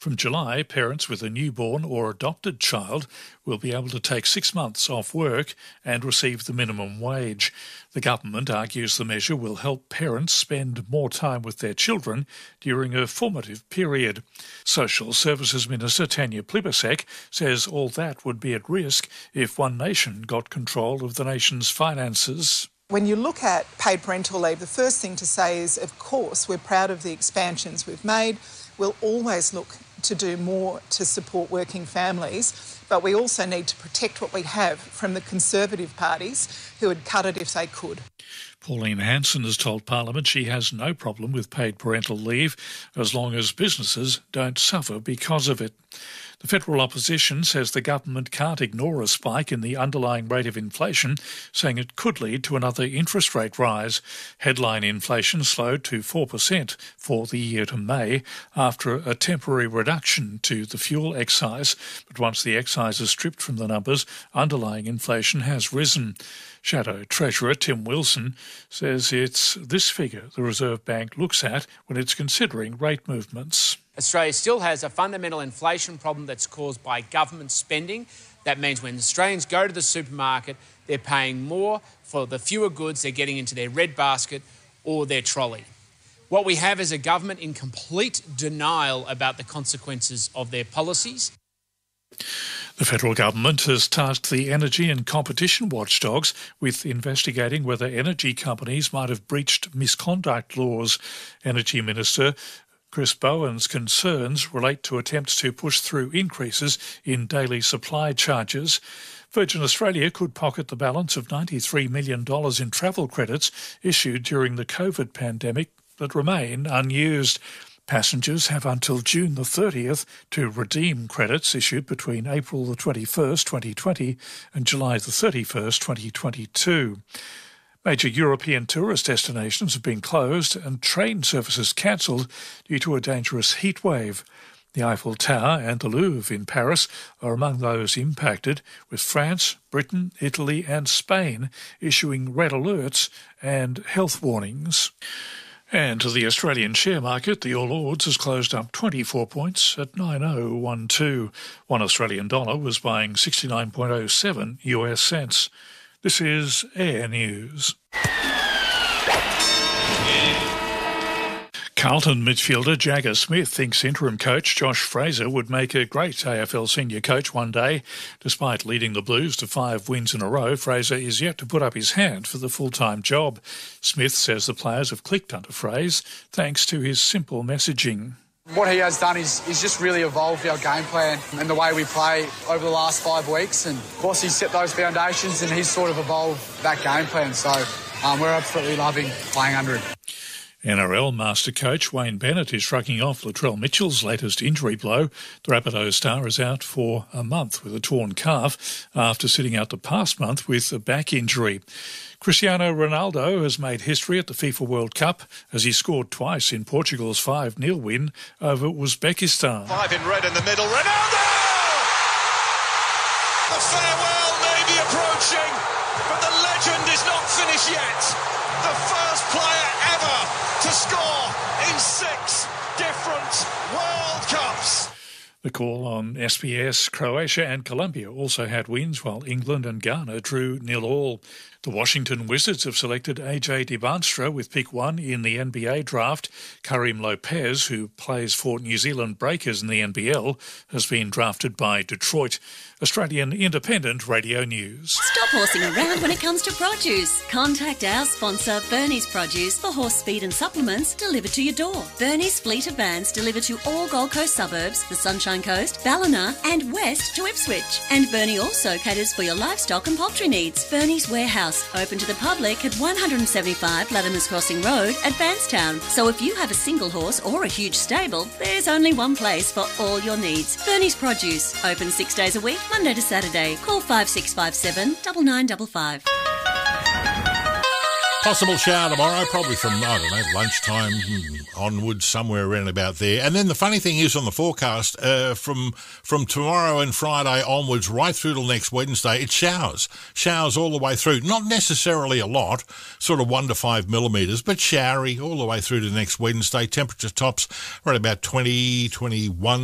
From July, parents with a newborn or adopted child will be able to take 6 months off work and receive the minimum wage. The government argues the measure will help parents spend more time with their children during a formative period. Social Services Minister Tanya Plibersek says all that would be at risk if One Nation got control of the nation's finances. When you look at paid parental leave, the first thing to say is, of course, we're proud of the expansions we've made. We'll always look to do more to support working families, but we also need to protect what we have from the Conservative parties who would cut it if they could. Pauline Hanson has told Parliament she has no problem with paid parental leave as long as businesses don't suffer because of it. The federal opposition says the government can't ignore a spike in the underlying rate of inflation, saying it could lead to another interest rate rise. Headline inflation slowed to 4% for the year to May after a temporary reduction to the fuel excise. But once the excise is stripped from the numbers, underlying inflation has risen. Shadow Treasurer Tim Wilson says it's this figure the Reserve Bank looks at when it's considering rate movements. Australia still has a fundamental inflation problem that's caused by government spending. That means when Australians go to the supermarket, they're paying more for the fewer goods they're getting into their red basket or their trolley. What we have is a government in complete denial about the consequences of their policies. The federal government has tasked the Energy and Competition Watchdogs with investigating whether energy companies might have breached misconduct laws. Energy Minister Chris Bowen's concerns relate to attempts to push through increases in daily supply charges. Virgin Australia could pocket the balance of $93 million in travel credits issued during the COVID pandemic that remain unused. Passengers have until June the 30th to redeem credits issued between April the 21st, 2020 and July the 31st, 2022. Major European tourist destinations have been closed and train services cancelled due to a dangerous heat wave. The Eiffel Tower and the Louvre in Paris are among those impacted, with France, Britain, Italy and Spain issuing red alerts and health warnings. And to the Australian share market, the All Ords has closed up 24 points at 9012. One Australian dollar was buying 69.07 US cents. This is Air News. Carlton midfielder Jagger Smith thinks interim coach Josh Fraser would make a great AFL senior coach one day. Despite leading the Blues to 5 wins in a row, Fraser is yet to put up his hand for the full-time job. Smith says the players have clicked under Fraser thanks to his simple messaging. What he has done is just really evolved our game plan and the way we play over the last 5 weeks. And, of course, he's set those foundations and he's sort of evolved that game plan. So we're absolutely loving playing under him. NRL Master Coach Wayne Bennett is shrugging off Latrell Mitchell's latest injury blow. The Rabbitohs star is out for a month with a torn calf after sitting out the past month with a back injury. Cristiano Ronaldo has made history at the FIFA World Cup as he scored twice in Portugal's 5-0 win over Uzbekistan. 5 in red in the middle. Ronaldo! The farewell may be approaching, but the legend is not finished yet. The first player ever to score in 6 different World Cups. The call on SBS, Croatia and Colombia also had wins, while England and Ghana drew 0-0. The Washington Wizards have selected AJ DeBanstra with pick 1 in the NBA draft. Karim Lopez, who plays for New Zealand Breakers in the NBL, has been drafted by Detroit. Australian Independent Radio News. Stop horsing around when it comes to produce. Contact our sponsor, Bernie's Produce, for horse feed and supplements delivered to your door. Bernie's fleet of vans deliver to all Gold Coast suburbs, the Sunshine Coast, Ballina and west to Ipswich. And Bernie also caters for your livestock and poultry needs. Bernie's Warehouse, open to the public at 175 Latimer's Crossing Road at Bankstown. So if you have a single horse or a huge stable, there's only one place for all your needs. Bernie's Produce, open 6 days a week, Monday to Saturday. Call 5657 9955. Possible shower tomorrow, probably from, I don't know, lunchtime onwards, somewhere around about there. And then the funny thing is on the forecast, from tomorrow and Friday onwards, right through till next Wednesday, it showers. Showers all the way through. Not necessarily a lot, sort of 1 to 5 millimetres, but showery all the way through to next Wednesday. Temperature tops right about 20, 21.